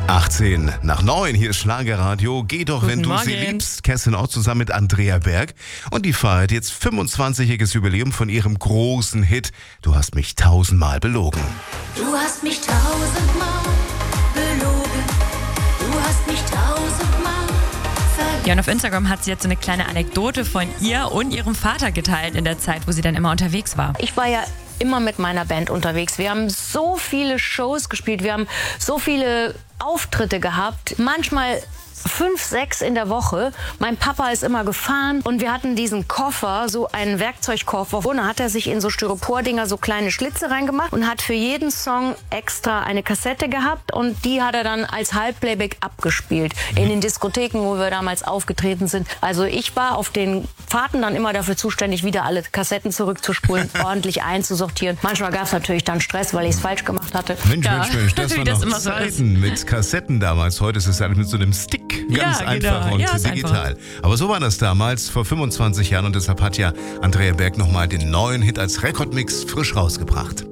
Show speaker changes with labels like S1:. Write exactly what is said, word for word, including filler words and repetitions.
S1: achtzehn nach neun, hier ist Schlagerradio. Geh doch,
S2: Guten
S1: wenn du
S2: Morgen.
S1: sie liebst. Kerstin Ott zusammen mit Andrea Berg. Und die feiert jetzt fünfundzwanzigjähriges Jubiläum von ihrem großen Hit Du hast mich tausendmal belogen.
S3: Du hast mich tausendmal belogen. Du hast mich tausendmal verlogen.
S2: Ja, und auf Instagram hat sie jetzt so eine kleine Anekdote von ihr und ihrem Vater geteilt in der Zeit, wo sie dann immer unterwegs war.
S4: Ich war ja immer mit meiner Band unterwegs. Wir haben so viele Shows gespielt, wir haben so viele Auftritte gehabt. Manchmal fünf, sechs in der Woche. Mein Papa ist immer gefahren und wir hatten diesen Koffer, so einen Werkzeugkoffer. Und da hat er sich in so Styropordinger so kleine Schlitze reingemacht und hat für jeden Song extra eine Kassette gehabt und die hat er dann als Halbplayback abgespielt in den Diskotheken, wo wir damals aufgetreten sind. Also ich war auf den Fahrten dann immer dafür zuständig, wieder alle Kassetten zurückzuspulen, ordentlich einzusortieren. Manchmal gab es natürlich dann Stress, weil ich es falsch gemacht hatte.
S1: Mensch,
S2: Ja,
S1: Mensch, Mensch, das
S2: wie
S1: waren
S2: das
S1: noch
S2: immer so
S1: Zeiten mit Kassetten damals. Heute ist es alles mit so einem Stick. Ganz
S2: Ja,
S1: einfach
S2: genau.
S1: und
S2: Ja, ist
S1: digital. Aber so war das damals, vor fünfundzwanzig Jahren. Und deshalb hat ja Andrea Berg nochmal den neuen Hit als Rekordmix frisch rausgebracht.